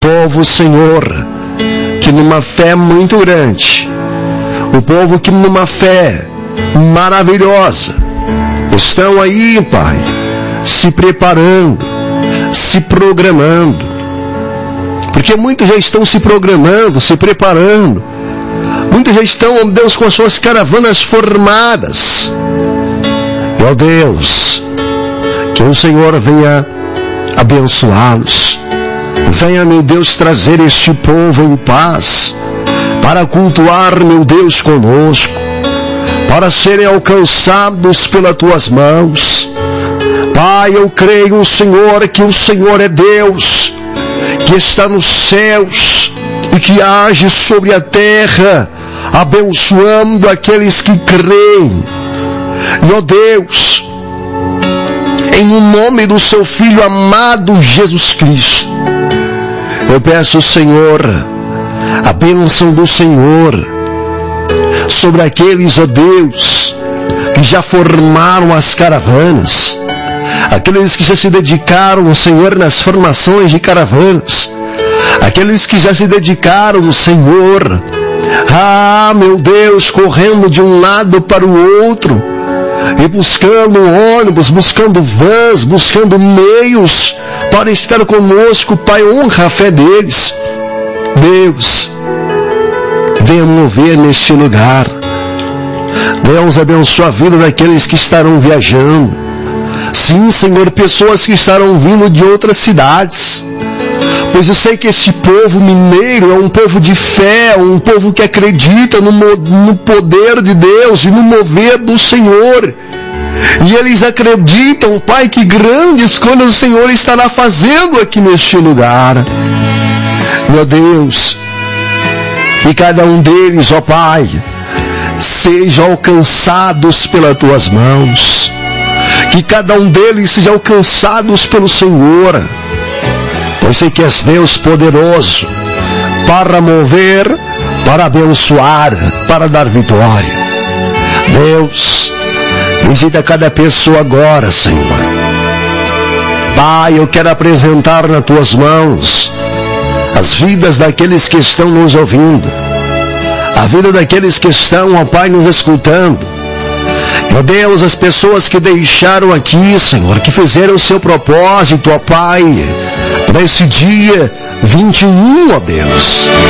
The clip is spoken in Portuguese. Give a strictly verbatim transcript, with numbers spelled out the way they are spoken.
povo, Senhor, que numa fé muito grande, o povo que numa fé maravilhosa, estão aí, Pai, se preparando, se programando, porque muitos já estão se programando, se preparando, muitos já estão, ó Deus, com as suas caravanas formadas. Ó Deus, que o Senhor venha abençoá-los, venha, meu Deus, trazer este povo em paz, para cultuar, meu Deus, conosco, para serem alcançados pelas tuas mãos. Pai, eu creio, Senhor, que o Senhor é Deus, que está nos céus e que age sobre a terra, abençoando aqueles que creem. E, ó Deus, em nome do seu Filho amado Jesus Cristo, eu peço, Senhor, a bênção do Senhor sobre aqueles, ó Deus, que já formaram as caravanas, aqueles que já se dedicaram, Senhor, nas formações de caravanas, aqueles que já se dedicaram, Senhor, ah, meu Deus, correndo de um lado para o outro, e buscando ônibus, buscando vans, buscando meios para estar conosco. Pai, honra a fé deles. Deus, venha mover neste lugar. Deus, abençoa a vida daqueles que estarão viajando. Sim, Senhor, pessoas que estarão vindo de outras cidades, pois eu sei que esse povo mineiro é um povo de fé, um povo que acredita no, no poder de Deus e no mover do Senhor. E eles acreditam, Pai, que grandes coisas o Senhor estará fazendo aqui neste lugar. Meu Deus, que cada um deles, ó Pai, seja alcançados pelas tuas mãos. Que cada um deles seja alcançados pelo Senhor. Pois sei que és Deus poderoso para mover, para abençoar, para dar vitória. Deus, visita cada pessoa agora, Senhor. Pai, eu quero apresentar nas tuas mãos as vidas daqueles que estão nos ouvindo, a vida daqueles que estão, ó Pai, nos escutando. Ó Deus, as pessoas que deixaram aqui, Senhor, que fizeram o seu propósito, ó Pai, para esse dia vinte e um, ó Deus.